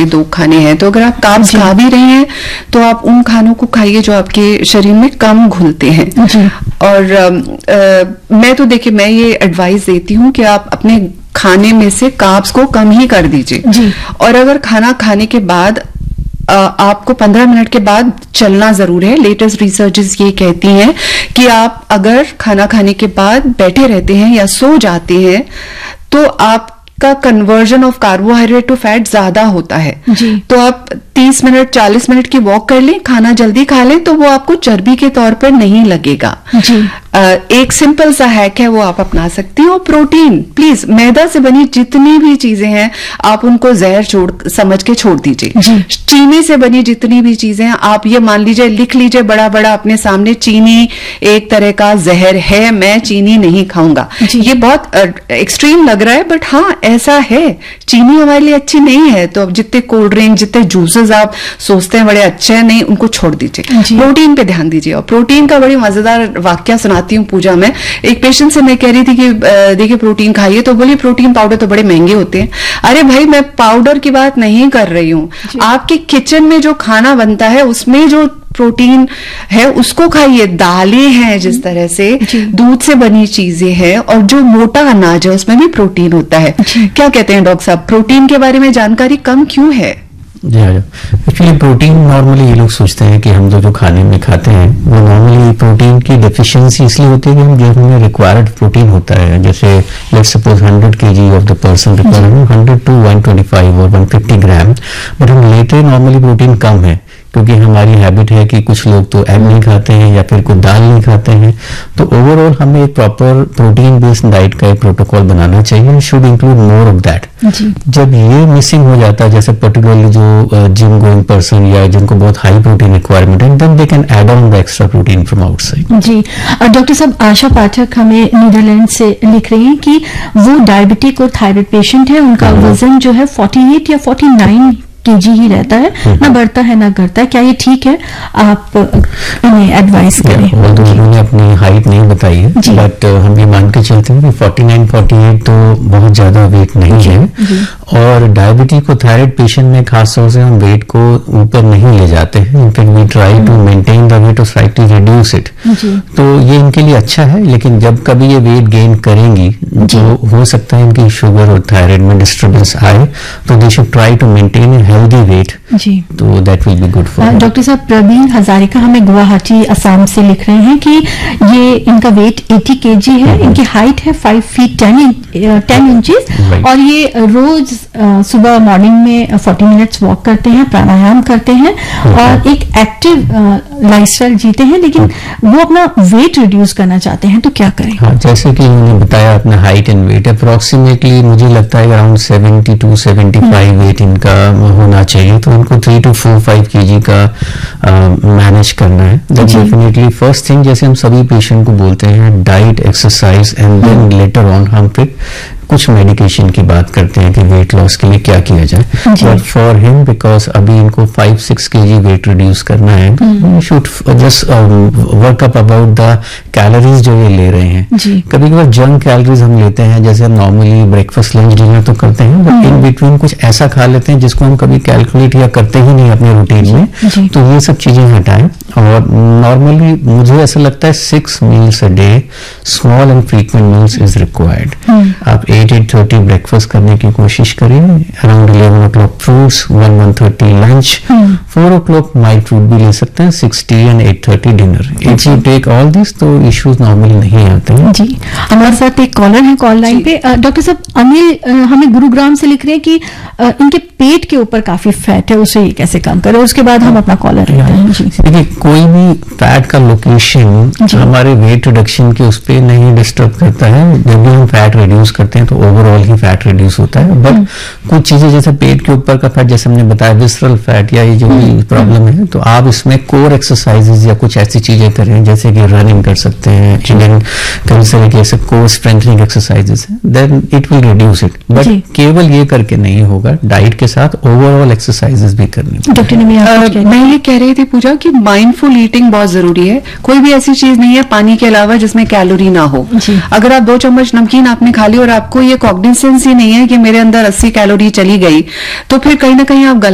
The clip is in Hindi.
2 खाने हैं, तो अगर आप कार्ब्स खा भी रहे हैं तो आप उन खानों को खाइए जो आपके शरीर में कम घुलते हैं। और मैं तो देखिए, मैं ये एडवाइस देती हूँ कि आप अपने खाने में से कार्ब्स को कम ही कर दीजिए। और अगर खाना खाने के बाद आपको 15 मिनट के बाद चलना जरूर है। लेटेस्ट रिसर्चेस ये कहती हैं कि आप अगर खाना खाने के बाद बैठे रहते हैं या सो जाते हैं तो आपका conversion of carbohydrate to fat ज्यादा होता है। तो आप 30 मिनट 40 मिनट की वॉक कर लें, खाना जल्दी खा लें, तो वो आपको चर्बी के तौर पर नहीं लगेगा। एक सिंपल सा हैक है, वो आप अपना सकती हो। प्रोटीन, प्लीज मैदा से बनी जितनी भी चीजें हैं आप उनको जहर समझ के छोड़ दीजिए। चीनी से बनी जितनी भी चीजें हैं आप ये मान लीजिए, लिख लीजिए बड़ा बड़ा अपने सामने, चीनी एक तरह का जहर है, मैं चीनी नहीं खाऊंगा। ये बहुत एक्सट्रीम लग रहा है बट हाँ ऐसा है, चीनी हमारे लिए अच्छी नहीं है। तो अब जितने कोल्ड ड्रिंक, जितने जूसेस आप सोचते हैं बड़े अच्छे हैं, नहीं, उनको छोड़ दीजिए। प्रोटीन पे ध्यान दीजिए। और प्रोटीन का बड़ी मजेदार वाक्य सुनाती हूँ पूजा में। एक पेशेंट से मैं कह रही थी कि देखिए प्रोटीन खाइए, तो बोली प्रोटीन पाउडर तो बड़े महंगे होते हैं। अरे भाई, मैं पाउडर की बात नहीं कर रही हूँ, आपके किचन में जो खाना बनता है उसमें जो प्रोटीन है उसको खाइए। दालें हैं जिस तरह से, दूध से बनी चीजें हैं, और जो मोटा अनाज है उसमें भी प्रोटीन होता है। क्या कहते हैं डॉक्टर साहब, प्रोटीन के बारे में जानकारी कम क्यों है? एक्चुअली प्रोटीन नॉर्मली ये लोग सोचते हैं कि हम जो खाने में खाते हैं वो नॉर्मली प्रोटीन की डेफिशिएंसी इसलिए होती है कि हम जो हमें रिक्वायर्ड प्रोटीन होता है, जैसे let's suppose 100 kg of the person required 100 to 125 और 150 ग्राम, बट हम लेते नॉर्मली प्रोटीन कम है क्योंकि हमारी हैबिट है कि कुछ लोग तो एग नहीं खाते हैं या फिर कोई दाल नहीं खाते हैं। तो ओवरऑल हमें एक प्रॉपर प्रोटीन बेस्ड डाइट का एक प्रोटोकॉल बनाना चाहिए, should include more of that. जब ये मिसिंग हो जाता है, जैसे पर्टिकुलरली जो जिम गोइंग पर्सन या जिनको बहुत हाई प्रोटीन रिक्वायरमेंट है, then they can add on the extra protein from outside. Ji doctor साहब, आशा पाठक हमें नीदरलैंड से लिख रही हैं कि वो डायबिटिक और थायराइड पेशेंट है, उनका वजन जो है 48 या 49 kg ही रहता है, ना बढ़ता है ना घटता है। क्या ये ठीक है? आप उन्हें एडवाइस करें। उन्होंने अपनी हाइट नहीं बताई है, बट हम ये मान के चलते हैं कि 49-48 तो बहुत ज्यादा वेट नहीं है। और डायबिटिक और थायराइड पेशेंट में खासतौर से हम वेट को ऊपर नहीं ले जाते हैं। In fact we try to maintain the wait और स्लाइटली रिड्यूस इट। तो ये इनके लिए अच्छा है, लेकिन जब कभी ये वेट गेन करेंगी जो हो सकता है इनकी शुगर और थायराइड में डिस्टर्बेंस आए, तो they should try to maintain healthy weight, तो that will be good for. Doctor साहब, प्रवीण हजारिका हमें गुवाहाटी असम से लिख रहे हैं कि ये इनका वेट 80 kg है, इनकी हाइट है 5 feet 10 inches, और ये रोज सुबह मॉर्निंग में 40 मिनट्स वॉक करते हैं, प्राणायाम करते हैं और एक एक्टिव लाइफस्टाइल जीते हैं, लेकिन वो अपना वेट रिड्यूस करना चाहते हैं, तो क्या करें? हाँ, जैसे कि उन्होंने बताया अपना हाइट एंड वेट अप्रोक्सीमेटली मुझे लगता है अराउंड 70 to 75 वेट इनका होना चाहिए। तो उनको 3 to 4-5 kg का मैनेज करना है। डेफिनेटली फर्स्ट थिंग, जैसे हम सभी पेशेंट को बोलते हैं, diet, exercise and then later on हम फिर कुछ मेडिकेशन की बात करते हैं कि वेट लॉस के लिए क्या किया जाए। बट फॉर हिम, बिकॉज अभी इनको 5-6 kg वेट रिड्यूस करना है, should just work up about the calories जो ये ले रहे हैं। कभी कभार जंक कैलोरीज हम लेते हैं, जैसे हम नॉर्मली ब्रेकफास्ट लंच डिनर तो करते हैं, बट इन बिटवीन कुछ ऐसा खा लेते हैं जिसको हम कभी कैलकुलेट या करते ही नहीं अपने रूटीन में। तो ये सब चीजें हटाएं। और नॉर्मली मुझे ऐसा लगता है 6 meals a day, small and frequent meals is required. आप 8-8:30 ब्रेकफास्ट करने की कोशिश करिए, around 11 o'clock fruits, 1-1:30 lunch, 4 o'clock mild fruit भी ले सकते हैं, 6 tea and 8:30 dinner. If you take all this तो इश्यूज नॉर्मली नहीं आते हैं। जी, हमारे साथ एक कॉलर है कॉल लाइन पे। डॉक्टर साहब, अनिल हमें गुरुग्राम से लिख रहे हैं कि इनके पेट के ऊपर काफी फैट है, उसे कैसे कम करें? उसके बाद हम अपना कॉलर लेते हैं। देखिए, कोई भी फैट का लोकेशन हमारे वेट रिडक्शन के उस पर नहीं डिस्टर्ब करता है। जब भी हम फैट रिड्यूस करते हैं तो ओवरऑल ही फैट रिड्यूस होता है। बट कुछ चीजें जैसे पेट के ऊपर का फैट, जैसे हमने बताया विसरल फैट या ये जो भी प्रॉब्लम है, तो आप इसमें कोर एक्सरसाइजेज या कुछ ऐसी चीजें करें, जैसे कि रनिंग कर सकते हैं, कई तरह के ऐसे कोर स्ट्रेंथनिंग एक्सरसाइजेज हैं, then it will reduce it. But केवल ये करके नहीं होगा, डाइट के साथ ओवरऑल एक्सरसाइजेज भी करनी। डॉक्टर ने मैं ये कह रही थी पूजा कि माइंडफुल ईटिंग बहुत जरूरी है। कोई भी ऐसी चीज नहीं है पानी के अलावा जिसमें कैलोरी ना हो। अगर आप 2 चम्मच नमकीन आपने खा ली और आपको ये कॉग्निसेंस ही नहीं है कि मेरे अंदर 80 कैलोरी चली गई, तो फिर कहीं ना कहीं आप